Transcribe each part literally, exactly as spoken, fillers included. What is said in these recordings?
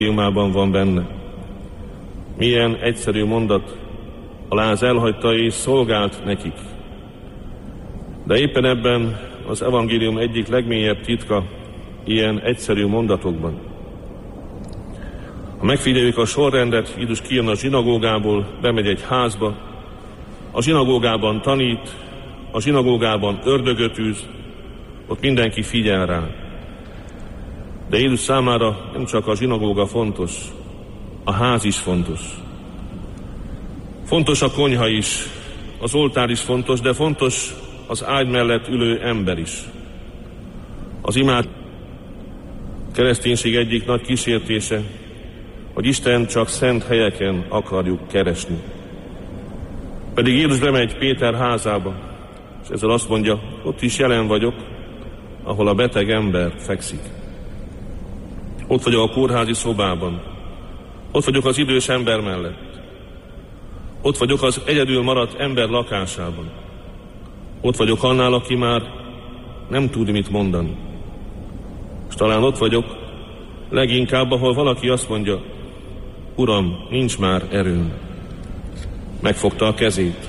evangéliumában van benne. Milyen egyszerű mondat, a láz elhagyta és szolgált nekik. De éppen ebben az evangélium egyik legmélyebb titka ilyen egyszerű mondatokban. Ha megfigyeljük a sorrendet, Jézus kijön a zsinagógából, bemegy egy házba, a zsinagógában tanít, a zsinagógában ördögöt űz, ott mindenki figyel rá. De Jézus számára nem csak a zsinagóga fontos, a ház is fontos. Fontos a konyha is, az oltár is fontos, de fontos az ágy mellett ülő ember is. Az imád kereszténység egyik nagy kísértése, hogy Isten csak szent helyeken akarjuk keresni. Pedig Jézus bemegy Péter házába, és ezzel azt mondja, ott is jelen vagyok, ahol a beteg ember fekszik. Ott vagyok a kórházi szobában, ott vagyok az idős ember mellett, ott vagyok az egyedül maradt ember lakásában, ott vagyok annál, aki már nem tud mit mondani. És talán ott vagyok leginkább, ahol valaki azt mondja, Uram, nincs már erőm. Megfogta a kezét.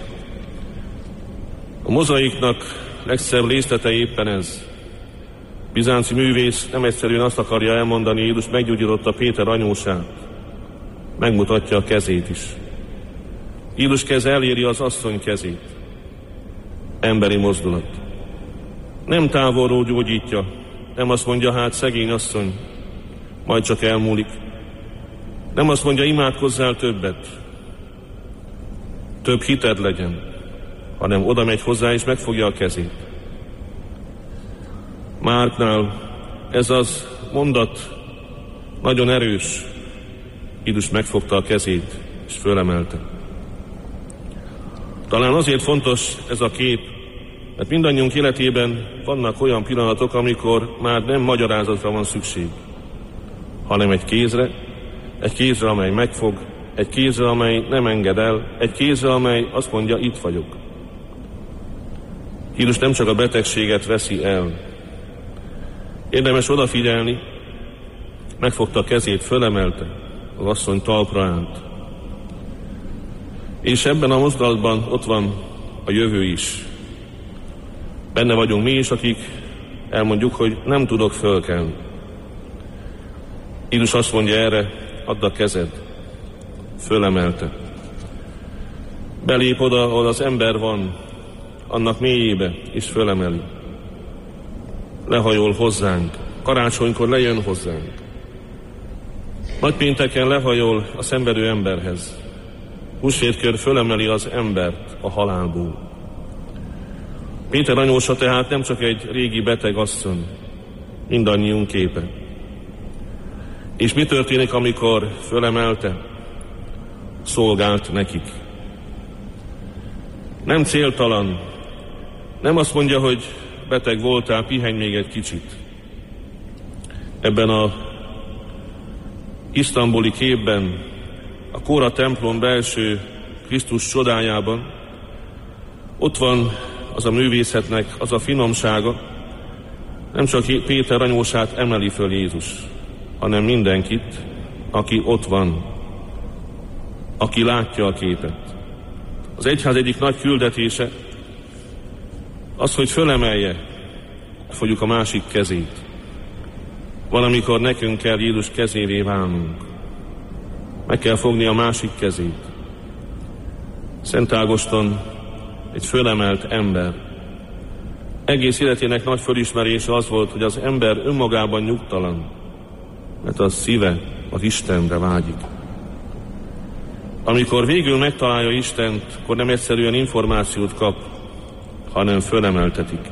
A mozaiknak legszebb részlete éppen ez. Bizánci művész nem egyszerűen azt akarja elmondani, Jézus meggyógyította Péter anyósát. Megmutatja a kezét is. Jézus keze eléri az asszony kezét. Emberi mozdulat. Nem távolról gyógyítja, nem azt mondja, hát szegény asszony, majd csak elmúlik. Nem azt mondja, imádkozzál többet, több hited legyen, hanem oda megy hozzá és megfogja a kezét. Márknál ez az mondat nagyon erős. Jézus megfogta a kezét és fölemelte. Talán azért fontos ez a kép, mert mindannyiunk életében vannak olyan pillanatok, amikor már nem magyarázatra van szükség, hanem egy kézre, egy kézre, amely megfog, egy kézre, amely nem enged el, egy kézre, amely azt mondja, itt vagyok. Jézus nem csak a betegséget veszi el. Érdemes odafigyelni, megfogta a kezét, fölemelte, az asszony talpra állt. És ebben a mozdulatban ott van a jövő is. Benne vagyunk mi is, akik elmondjuk, hogy nem tudok fölkelni. Jézus azt mondja erre, add a kezed. Fölemelte. Belép oda, ahol az ember van, annak mélyébe, és fölemeli. Lehajol hozzánk. Karácsonykor lejön hozzánk. Nagypénteken lehajol a szenvedő emberhez. Húsvétkor fölemeli az embert a halálból. Péter anyósa tehát nem csak egy régi beteg asszony, mindannyiunk képe. És mi történik, amikor fölemelte? Szolgált nekik. Nem céltalan, nem azt mondja, hogy beteg voltál, pihenj még egy kicsit. Ebben a isztambuli képben, a kora templom belső Krisztus csodájában ott van az a művészetnek az a finomsága, nem csak Péter anyósát emeli föl Jézus, hanem mindenkit, aki ott van, aki látja a képet. Az egyház egyik nagy küldetése az, hogy fölemelje, fogjuk a másik kezét. Valamikor nekünk kell Jézus kezévé válnunk. Meg kell fogni a másik kezét. Szent Ágoston egy fölemelt ember. Egész életének nagy fölismerése az volt, hogy az ember önmagában nyugtalan, mert a szíve az Istenre vágyik. Amikor végül megtalálja Istent, akkor nem egyszerűen információt kap, hanem fölemeltetik.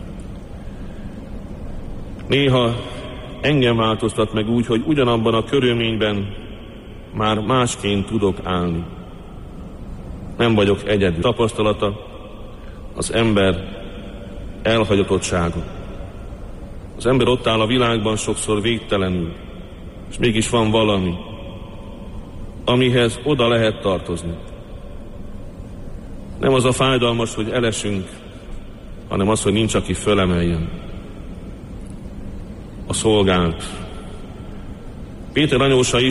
Néha engem változtat meg úgy, hogy ugyanabban a körülményben már másként tudok állni. Nem vagyok egyedül. Tapasztalata az ember elhagyatottsága. Az ember ott áll a világban sokszor végtelenül, és mégis van valami, amihez oda lehet tartozni. Nem az a fájdalmas, hogy elesünk, hanem az, hogy nincs, aki fölemeljen. A szolgált. Péter anyósa